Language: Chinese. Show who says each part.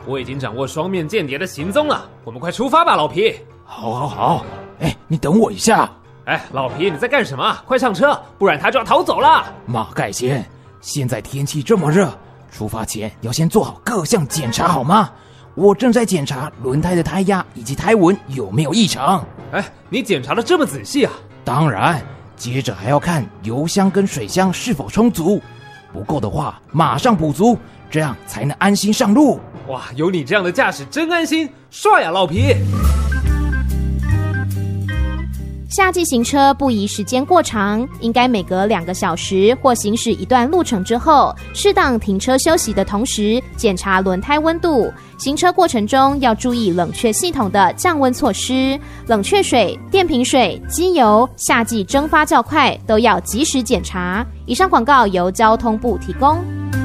Speaker 1: 我已经掌握双面间谍的行踪了，我们快出发吧，老皮。
Speaker 2: 好，你等我一下。
Speaker 1: 老皮，你在干什么？快上车，不然他就要逃走了。
Speaker 2: 马盖先，现在天气这么热，出发前要先做好各项检查好吗？我正在检查轮胎的胎压以及胎纹有没有异常。
Speaker 1: 你检查得这么仔细啊？
Speaker 2: 当然，接着还要看油箱跟水箱是否充足，不够的话马上补足，这样才能安心上路。
Speaker 1: 哇，有你这样的驾驶真安心，帅呀，老皮！
Speaker 3: 夏季行车不宜时间过长，应该每隔2个小时或行驶一段路程之后，适当停车休息的同时，检查轮胎温度。行车过程中要注意冷却系统的降温措施，冷却水、电瓶水、机油、夏季蒸发较快都要及时检查。以上广告由交通部提供。